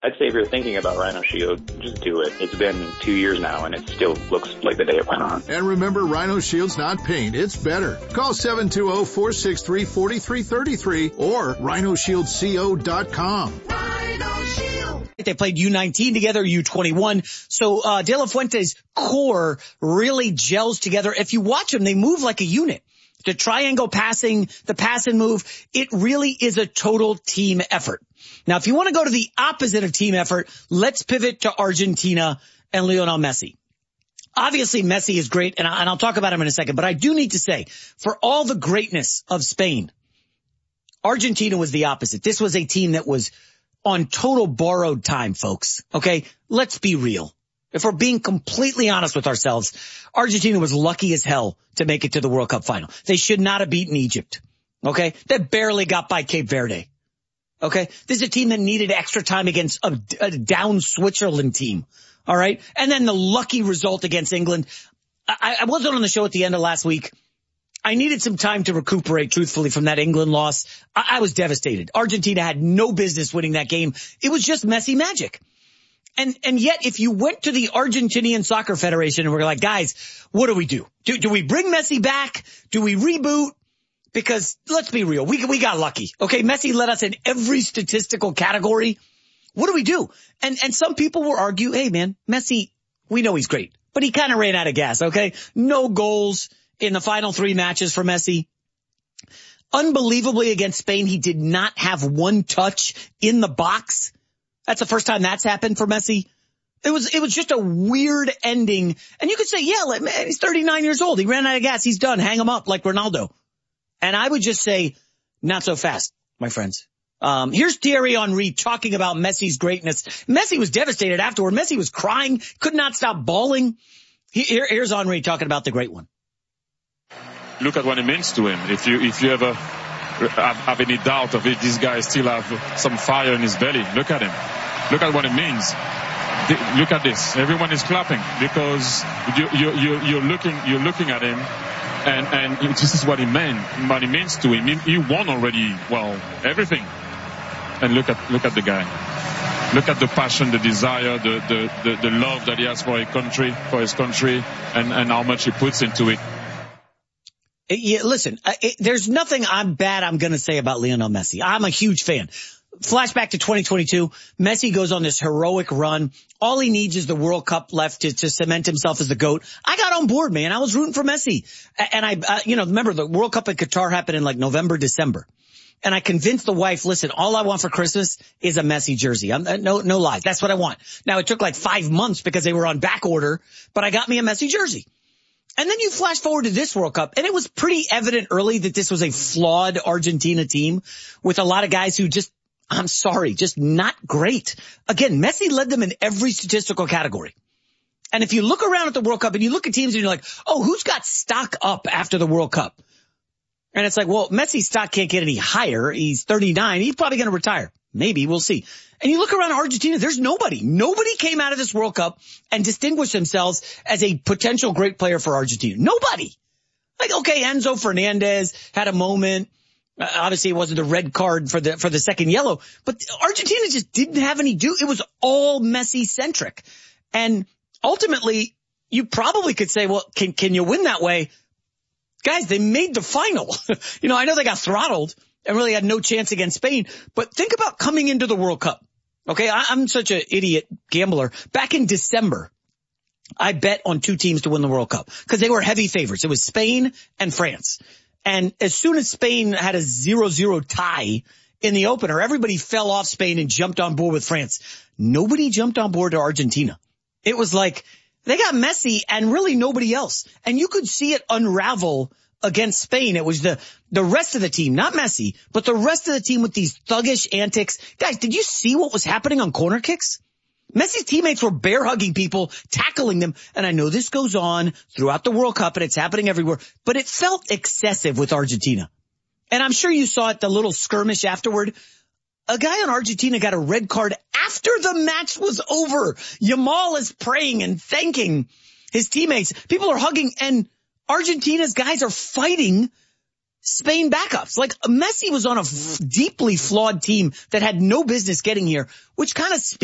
I'd say if you're thinking about Rhino Shield, just do it. It's been 2 years now, and it still looks like the day it went on. And remember, Rhino Shield's not paint, it's better. Call 720-463-4333 or rhinoshieldco.com. Rhino Shield. They played U19 together, U21. So De La Fuente's core really gels together. If you watch them, they move like a unit. The triangle passing, the pass and move, it really is a total team effort. Now, if you want to go to the opposite of team effort, let's pivot to Argentina and Lionel Messi. Obviously, Messi is great, and I'll talk about him in a second, but I do need to say, for all the greatness of Spain, Argentina was the opposite. This was a team that was on total borrowed time, folks. Okay? Let's be real. If we're being completely honest with ourselves, Argentina was lucky as hell to make it to the World Cup final. They should not have beaten Egypt. Okay? They barely got by Cape Verde. Okay? This is a team that needed extra time against a down Switzerland team. All right? And then the lucky result against England. I wasn't on the show at the end of last week. I needed some time to recuperate, truthfully, from that England loss. I was devastated. Argentina had no business winning that game. It was just Messi magic. And yet, if you went to the Argentinian Soccer Federation and were like, guys, what do we do? Do we bring Messi back? Do we reboot? Because let's be real, we got lucky. Okay, Messi led us in every statistical category. What do we do? And some people will argue, hey man, Messi, we know he's great, but he kind of ran out of gas, okay? No goals in the final 3 matches for Messi. Unbelievably against Spain, he did not have one touch in the box. That's the first time that's happened for Messi. It was just a weird ending. And you could say, yeah, man, he's 39 years old. He ran out of gas. He's done. Hang him up like Ronaldo. And I would just say, not so fast, my friends. Here's Thierry Henry talking about Messi's greatness. Messi was devastated afterward. Messi was crying, could not stop bawling. Here's Henry talking about the great one. Look at what it means to him. If you ever have any doubt of it, this guy still have some fire in his belly. Look at him. Look at what it means. Look at this. Everyone is clapping because you're looking at him, and this is what he meant. What it means to him. He won already. Well, everything. And look at the guy. Look at the passion, the desire, the love that he has for his country, and how much he puts into it. Yeah, listen, there's nothing bad I'm going to say about Lionel Messi. I'm a huge fan. Flashback to 2022. Messi goes on this heroic run. All he needs is the World Cup left to cement himself as the GOAT. I got on board, man. I was rooting for Messi. And remember the World Cup in Qatar happened in like November, December. And I convinced the wife, listen, all I want for Christmas is a Messi jersey. No lies. That's what I want. Now it took like 5 months because they were on back order, but I got me a Messi jersey. And then you flash forward to this World Cup, and it was pretty evident early that this was a flawed Argentina team with a lot of guys who just not great. Again, Messi led them in every statistical category. And if you look around at the World Cup and you look at teams and you're like, oh, who's got stock up after the World Cup? And it's like, well, Messi's stock can't get any higher. He's 39. He's probably going to retire. Maybe. We'll see. And you look around Argentina, there's nobody. Nobody came out of this World Cup and distinguished themselves as a potential great player for Argentina. Nobody. Like, okay, Enzo Fernandez had a moment. Obviously, it wasn't a red card for the second yellow. But Argentina just didn't have any It was all Messi-centric. And ultimately, you probably could say, well, can you win that way? Guys, they made the final. I know they got throttled and really had no chance against Spain. But think about coming into the World Cup. Okay, I'm such an idiot gambler. Back in December, I bet on 2 teams to win the World Cup because they were heavy favorites. It was Spain and France. And as soon as Spain had a 0-0 tie in the opener, everybody fell off Spain and jumped on board with France. Nobody jumped on board to Argentina. It was like they got Messi and really nobody else. And you could see it unravel against Spain. It was the rest of the team, not Messi, but the rest of the team with these thuggish antics. Guys, did you see what was happening on corner kicks? Messi's teammates were bear hugging people, tackling them. And I know this goes on throughout the World Cup and it's happening everywhere, but it felt excessive with Argentina. And I'm sure you saw it, the little skirmish afterward. A guy on Argentina got a red card after the match was over. Yamal is praying and thanking his teammates. People are hugging, and Argentina's guys are fighting Spain backups. Like, Messi was on a deeply flawed team that had no business getting here, which kind of speaks